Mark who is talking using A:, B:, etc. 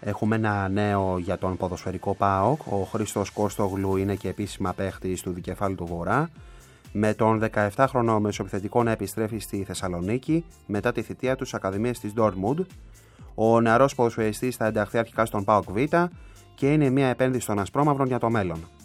A: Έχουμε ένα νέο για τον ποδοσφαιρικό ΠΑΟΚ. Ο Χρήστος Κώστογλου είναι και επίσημα παίχτης του Δικεφάλου του Βορρά, με τον 17χρονο μεσοεπιθετικό να επιστρέφει στη Θεσσαλονίκη μετά τη θητεία του στις Ακαδημίες της Dortmund. Ο νεαρός ποδοσφαιριστής θα ενταχθεί αρχικά στον ΠΑΟΚ Β και είναι μια επένδυση των Ασπρόμαυρων για το μέλλον.